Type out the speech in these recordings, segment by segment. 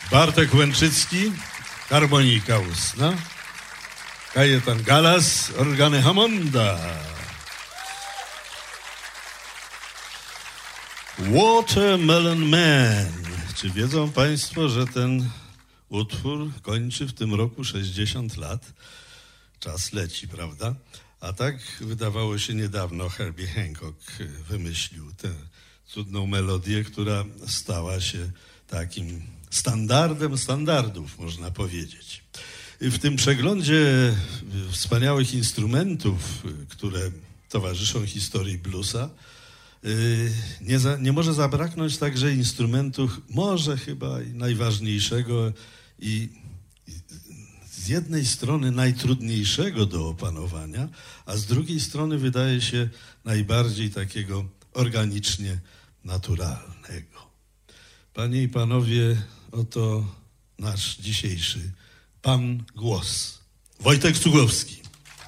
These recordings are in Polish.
Bartek Łęczycki, harmonika ustna. Kajetan Galas, organy Hammonda. Watermelon Man. Czy wiedzą Państwo, że ten utwór kończy w tym roku 60 lat? Czas leci, prawda? A tak wydawało się niedawno Herbie Hancock wymyślił tę cudną melodię, która stała się takim standardem standardów, można powiedzieć. W tym przeglądzie wspaniałych instrumentów, które towarzyszą historii bluesa, nie może zabraknąć także instrumentu, może chyba najważniejszego i z jednej strony najtrudniejszego do opanowania, a z drugiej strony wydaje się najbardziej takiego organicznie naturalnego. Panie i panowie, oto nasz dzisiejszy Pan Głos. Wojtek Cugowski.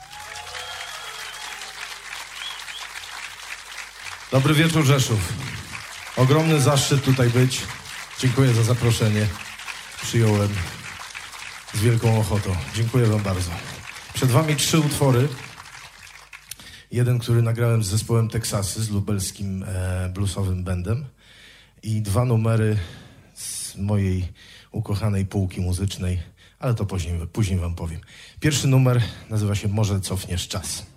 Dobry wieczór, Rzeszów. Ogromny zaszczyt tutaj być. Dziękuję za zaproszenie. Przyjąłem z wielką ochotą. Dziękuję wam bardzo. Przed wami 3 utwory. Jeden, który nagrałem z zespołem Teksasy, z lubelskim bluesowym bandem. I 2 numery z mojej ukochanej półki muzycznej, ale to później wam powiem. Pierwszy numer nazywa się Może cofniesz czas.